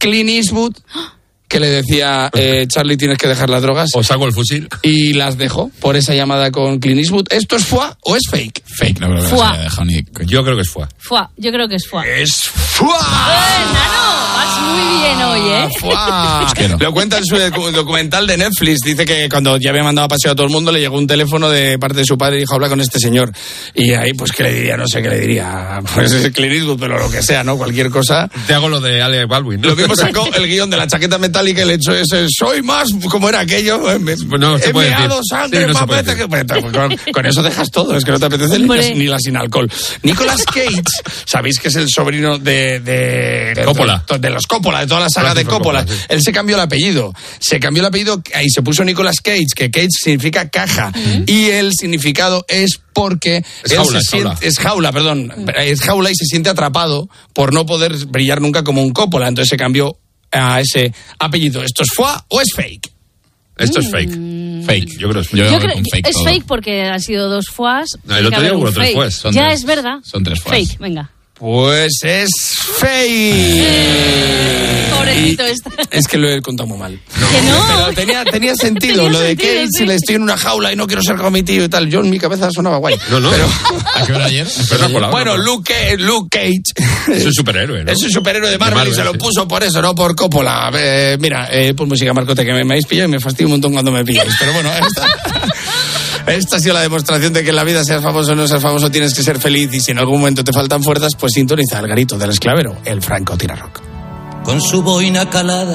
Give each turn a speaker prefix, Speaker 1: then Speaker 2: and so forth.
Speaker 1: Clint Eastwood, que le decía, Charlie, tienes que dejar las drogas.
Speaker 2: O saco el fusil.
Speaker 1: Y las dejó por esa llamada con Clint Eastwood. ¿Esto es foie o es fake?
Speaker 3: Fake, no creo que
Speaker 4: Foie.
Speaker 3: se haya dejado ni...
Speaker 2: Yo creo que es foie.
Speaker 4: Foie, yo creo que es foie.
Speaker 1: ¡Es foie!
Speaker 4: Nano, vas muy bien hoy, ¿eh?
Speaker 1: Foie. Lo cuenta en su documental de Netflix. Dice que cuando ya había mandado a paseo a todo el mundo, le llegó un teléfono de parte de su padre y dijo, habla con este señor. Y ahí, pues, ¿qué le diría? No sé qué le diría. Pues es Clint Eastwood, pero lo que sea, ¿no? Cualquier cosa.
Speaker 2: Te hago lo de Alec Baldwin, ¿no?
Speaker 1: Lo mismo sacó el guión de la chaqueta metálica y le echó ese, soy más, como era aquello.
Speaker 2: No se puede decir.
Speaker 1: Sangre,
Speaker 2: Sí, no se
Speaker 1: más
Speaker 2: puede
Speaker 1: veces que... Con eso dejas todo, es que no te apetece ni la sin alcohol. Nicolas Cage, sabéis que es el sobrino de
Speaker 2: Coppola.
Speaker 1: De los Coppola, de toda la saga de Coppola.
Speaker 2: Sí.
Speaker 1: Él se cambió el apellido. Y se puso Nicolas Cage, que Cage significa caja. Y el significado es porque
Speaker 2: es jaula.
Speaker 1: Es jaula y se siente atrapado por no poder brillar nunca como un Coppola. Entonces se cambió a ese apellido. ¿Esto es foie o es fake?
Speaker 2: Esto es fake.
Speaker 3: Fake.
Speaker 2: Yo creo que es fake.
Speaker 4: Yo creo
Speaker 3: con fake
Speaker 4: es
Speaker 3: todo.
Speaker 4: fake porque han sido 2 foies.
Speaker 2: No, el otro día hubo 3 foies.
Speaker 3: Son
Speaker 4: Ya
Speaker 3: tres.
Speaker 4: es verdad.
Speaker 3: Son 3 foies.
Speaker 4: Fake, venga.
Speaker 1: Pues es fake.
Speaker 4: Pobrecito
Speaker 1: Y
Speaker 4: este.
Speaker 1: es que lo he contado muy mal.
Speaker 4: Que no.
Speaker 1: Pero tenía sentido.
Speaker 4: Tenía
Speaker 1: Lo de
Speaker 4: sentido,
Speaker 1: Cage,
Speaker 4: sí.
Speaker 1: si le estoy en una jaula y no quiero ser como mi tío y tal. Yo en mi cabeza sonaba guay.
Speaker 2: No.
Speaker 1: Pero,
Speaker 3: ¿A qué hora ayer?
Speaker 1: bueno, Luke Cage.
Speaker 2: Es un superhéroe, ¿no?
Speaker 1: Es un superhéroe de Marvel y se lo
Speaker 2: sí.
Speaker 1: puso por eso, no por Coppola. Mira, pues música, Marcote, que me habéis pillado y me fastidio un montón cuando me pilláis. Pero bueno, esta ha sido la demostración de que en la vida, seas famoso o no seas famoso, tienes que ser feliz. Y si en algún momento te faltan fuerzas, pues sintoniza el garito del esclavero, el francotirador.
Speaker 5: Con su boina calada